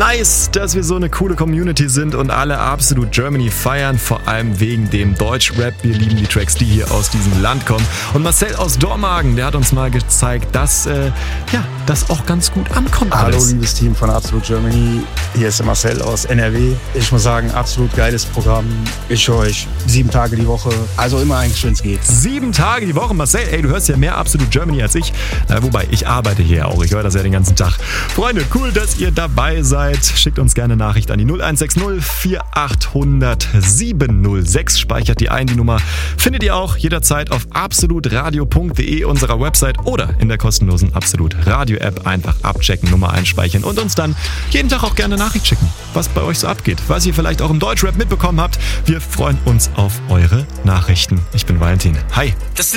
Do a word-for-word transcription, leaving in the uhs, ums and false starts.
Nice, dass wir so eine coole Community sind und alle Absolut Germany feiern, vor allem wegen dem Deutschrap. Wir lieben die Tracks, die hier aus diesem Land kommen. Und Marcel aus Dormagen, der hat uns mal gezeigt, dass äh, ja, das auch ganz gut ankommt. Hallo alles. liebes Team von Absolut Germany, hier ist der Marcel aus N R W. Ich muss sagen, absolut geiles Programm. Ich höre euch sieben Tage die Woche, also immer eigentlich, wenn es geht. Sieben Tage die Woche, Marcel, ey, du hörst ja mehr Absolut Germany als ich. Äh, wobei, ich arbeite hier auch, ich höre das ja den ganzen Tag. Freunde, cool, dass ihr dabei seid. Schickt uns gerne Nachricht an die null eins sechs null vier acht null null sieben null sechs. Speichert die ein, die Nummer findet ihr auch jederzeit auf absolutradio punkt de, unserer Website, oder in der kostenlosen Absolut Radio App. Einfach abchecken, Nummer einspeichern und uns dann jeden Tag auch gerne Nachricht schicken, was bei euch so abgeht, was ihr vielleicht auch im Deutschrap mitbekommen habt. Wir freuen uns auf eure Nachrichten. Ich bin Valentin. Hi. Das